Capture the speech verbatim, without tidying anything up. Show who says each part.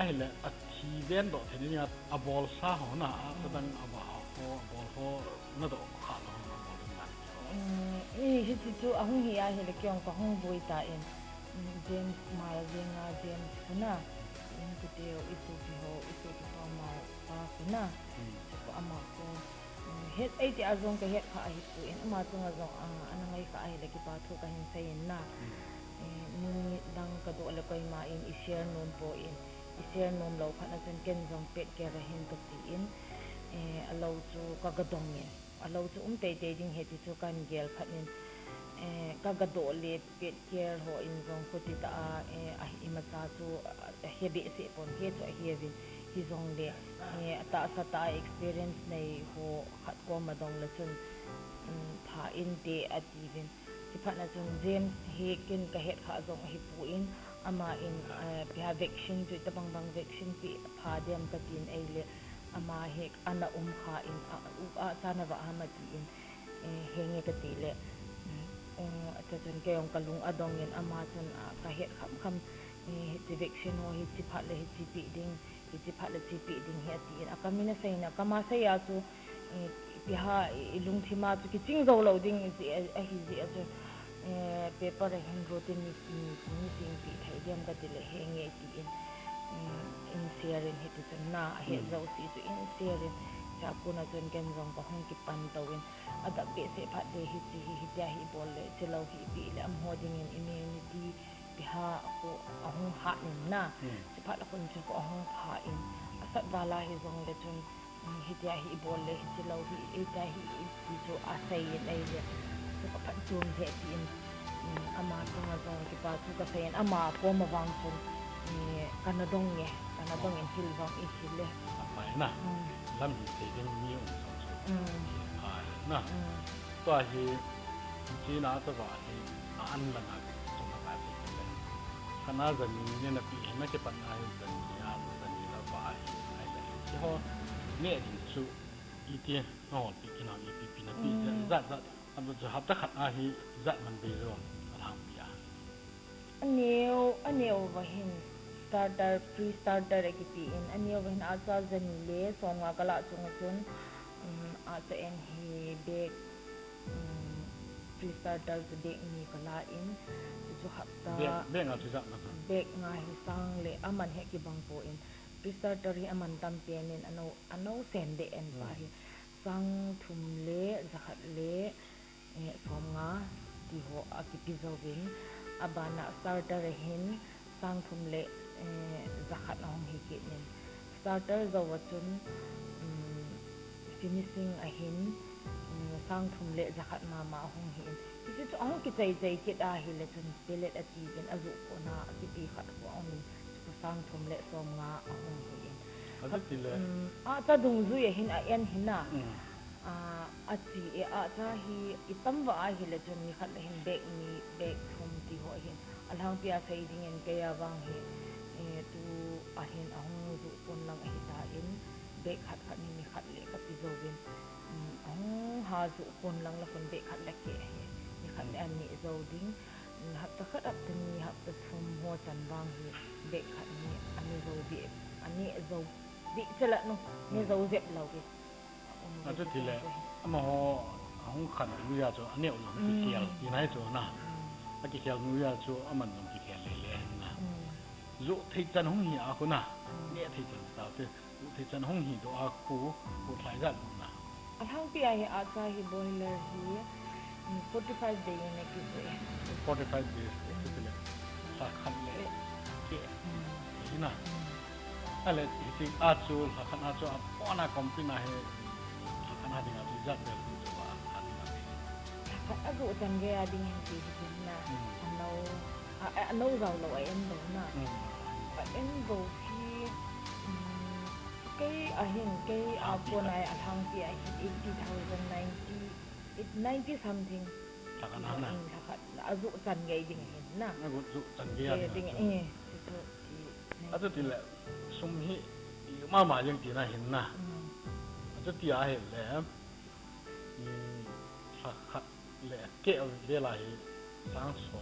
Speaker 1: ai là à thì đến đó thì nên là à ball sa họ na à cái đang à bảo họ ball họ nó đó khá là họ ball là
Speaker 2: 이 히치투 아흥히야 헬레kyong ka hong boy ta in James Marzinga James kuna in kuteo isu piho isu to mar pa kuna ko ama ko het ai ti azong ka het kha hi pu in ama tung azong anangai ka ai leki pa thu ka hin sayin na ni dang ka do le koi ma in i share nom po in i share nom lo kha na chen ken jong pet ke ra hin ka ti in e alo chu ka ga dong in alo chu um te te ding he ti chu kan gel khat nin e ka ga do le pet care ho in jong ko ti ta e a hi ma cha chu he be se pon he chu he vin hi jong le e ta sa ta experience nei ho khat ko ma dong la chun tha in te a ti vin ti phat na chun James he kin ka het kha jong hi pu in ama in pia vaccine chu ta bang bang vaccine pi pha dem ta tin ai le ama hek ana um kha in a sana wa hamati in henge ka ti le ta chun ke ong kalung adong in ama chun ka het kham kham ti vaccine ho hi ti phat le hi ti pi ding hi ti phat le ti pi ding he ti in akamina sai na kama sai ya chu pia ilung thima chu ki ching zo lo ding ji a hi ji a chu paper hin rotin ni ni sing pi thai dem ka ti le henge ti in in serin hit to na he zo si to in serin cha kuna jon ken rong ka hong ki pan tawin ada be se phat de hi chi hi ja hi bol le chelo hi pi le am hoding in immunity biha ko ahong ha nin na se phat la kun chu ko ahong ha in asat wala hi zong le jon hi ja hi bol le chelo hi e ja hi ti so asai in ai le so ka phat jon he ti in ama tong zong ki pa chu ka sen ama ko ma wang chun kanadong ye kanadong in hilwang i hile
Speaker 1: apa na lam hi te ding mi ong so so ai na to hi chi na to ba hi an la na so na ba hi kana za ni ne na pi na ke pan ai za ni ya za ni la ba hi ai la chi ho ne din su i tie no pi ki na i pi pi na pi za za am zo hab ta khat a hi za man be ro alhamdulillah
Speaker 2: aneu aneu wa hin starter pre starter ekiti in aneu wa hin asa zani le songa kala chung chun a cha en hi de pre starter zu de ni kala in chu hapta
Speaker 1: be nga chu za na
Speaker 2: be nga hi sang le aman he ki bang po in pre starter hi aman tam pen in ano ano sen de en ba hi sang thum le zakhat le e songa ti ho akiti zawin abana starter hin sang thum le zakhat hong hi ki nin starter zawachun finishing ahin sang thum le zakhat ma ma hong hin ki chu ong ki chai chai ki da hi le chun pelet ati ben azu ko na ki pi khat ko ong chu sang thum le som nga hong hin
Speaker 1: a ti le
Speaker 2: a ta dung zu ye hin a en hin na a ati e a ta hi itam wa a hi le chun ni khat le hin bek ni bek thum ti ho hin alhang pia sai ding en ke ya wang hi e tu a hin a hong zu pon lang a hi ta in bek khat khat ni ni khat le ka pi zo bin ong ha zu pon lang la pon bek khat la ke ni khat an ni zo ding hab ta khat ap ta ni hab ta thum ho chan wang hi bek khat ni ani zo bi ani zo bi chala no ni zo zep lo bi
Speaker 1: a chu ti le ama ho hong khan lu ya cho aneu lo ki kial ni nai cho na a ki kial nu ya cho aman nom ki kial le le na zo thei chan hong hi a ko na ne thei chan ta te zo thei chan hong hi do a ku ku thai za na
Speaker 2: alhang pi ai a cha hi boiler hi forty-five day ne ki se
Speaker 1: forty-five days ti le sa khan le ke ni na ale ti a chu ha khan a chu a pona kompi na he kana ding a ti za de chu a khan na
Speaker 2: a go chan ge a ding ti ti na no a no rau lo ai em do na a em go hi cái ở hiện cái ở cô này ở thang kia eighty thousand ninety it ninety something
Speaker 1: ta kan na
Speaker 2: ta kan azu chan ge ding hin na
Speaker 1: azu zu chan ge ya
Speaker 2: ding eh
Speaker 1: azu ti le sum hi ma ma yang ti na hin na azu ti a he le ni kha kha le ke le la hi sang so